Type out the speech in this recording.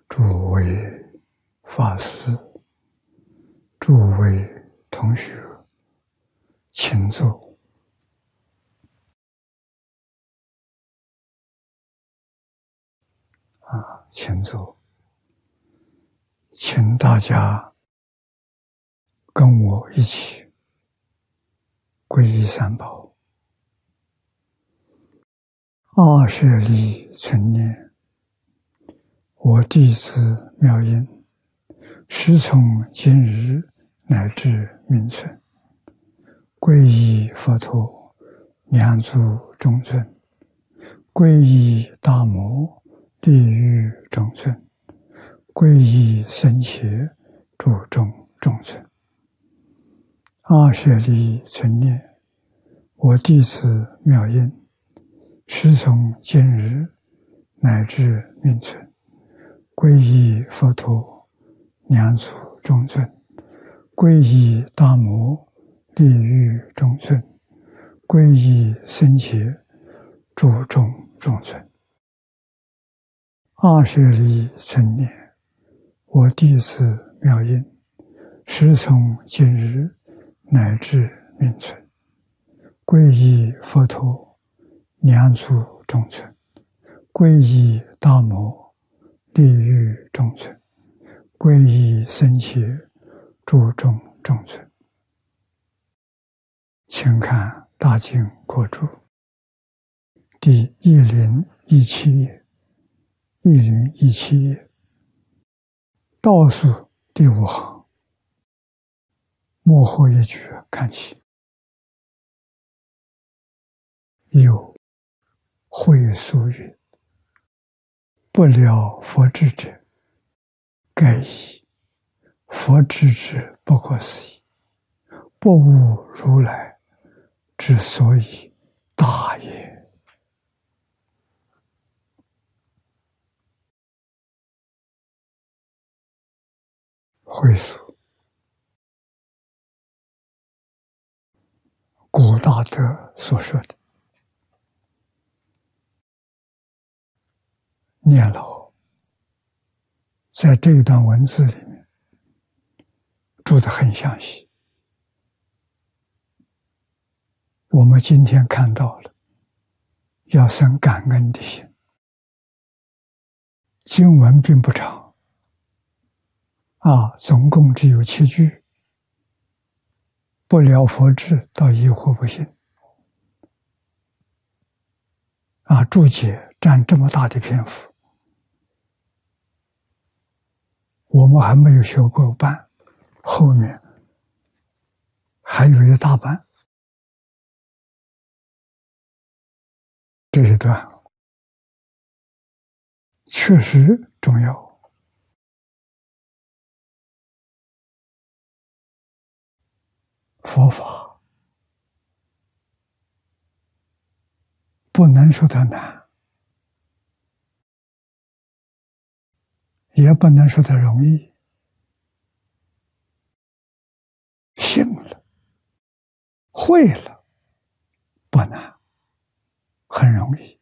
诸位法师、诸位同学，请坐。请坐。请大家跟我一起皈依三宝。二舍利存念，我弟子妙音，时从今日乃至命存，皈依佛陀，两足中尊；皈依大摩，利欲中尊；皈依僧伽，注中中尊。二舍利存念，我弟子妙音，时从今日乃至命存，皈依佛陀，两足中尊；皈依大摩，利欲中尊；皈依僧伽，注中中尊。二舍利存念，我弟子妙音，时从今日乃至命存，皈依佛陀，两足中尊；皈依大摩，利欲中尊；皈依僧伽，注中中尊。请看大经国注第1017页，1017页倒数第5行末后一句看起，有会疏语：不了佛智者，盖以佛智之不可思议，不悟如来之所以大也。会疏，古大德所说的。念老在这一段文字里面注得很详细，我们今天看到了，要生感恩的心。经文并不长，总共只有7句。不了佛智，到疑惑不信。注解占这么大的篇幅，我们还没有学过半，后面还有一大半。这一段确实重要。佛法不能说它难，也不能说它容易。信了，会了，不难，很容易。